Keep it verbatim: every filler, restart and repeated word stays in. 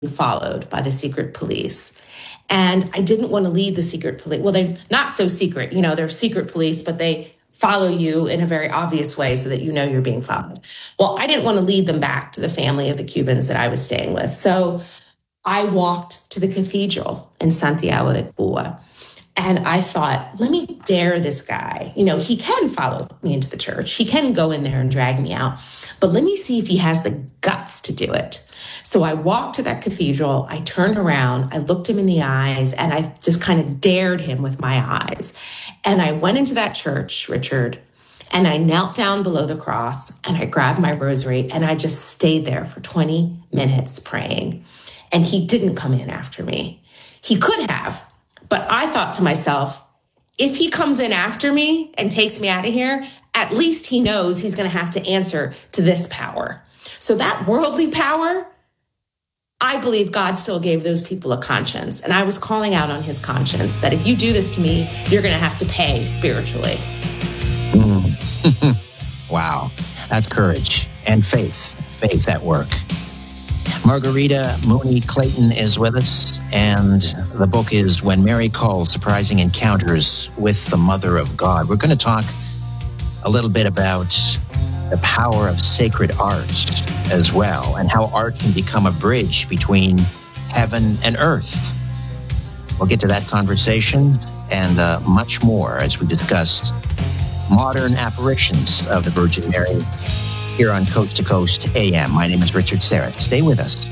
followed by the secret police. And I didn't want to lead the secret police. Well, they're not so secret, you know, they're secret police, but they follow you in a very obvious way so that you know you're being followed. Well, I didn't want to lead them back to the family of the Cubans that I was staying with. So I walked to the cathedral in Santiago de Cuba. And I thought, let me dare this guy. You know, he can follow me into the church. He can go in there and drag me out. But let me see if he has the guts to do it. So I walked to that cathedral. I turned around. I looked him in the eyes, and I just kind of dared him with my eyes. And I went into that church, Richard, and I knelt down below the cross, and I grabbed my rosary, and I just stayed there for twenty minutes praying. And he didn't come in after me. He could have. But I thought to myself, if he comes in after me and takes me out of here, at least he knows he's going to have to answer to this power. So that worldly power, I believe God still gave those people a conscience. And I was calling out on his conscience that if you do this to me, you're going to have to pay spiritually. Mm. Wow. That's courage and faith, faith at work. Margarita Mooney Clayton is with us, and the book is When Mary Calls, Surprising Encounters with the Mother of God. We're going to talk a little bit about the power of sacred art as well, and how art can become a bridge between heaven and earth. We'll get to that conversation and uh, much more as we discuss modern apparitions of the Virgin Mary here on Coast to Coast A M. My name is Richard Serra. Stay with us.